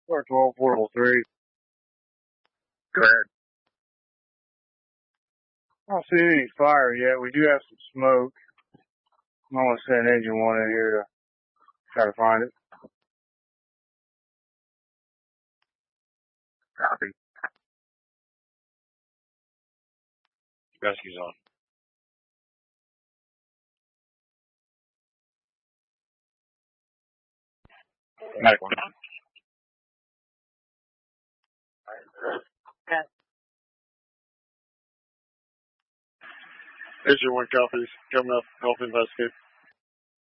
Or 12 portable 3. Go ahead. I don't see any fire yet. We do have some smoke. I'm going to send engine 1 in here to try to find it. Copy. Rescue's on. Medic 1. Engine 1 copies. Coming up, help investigate.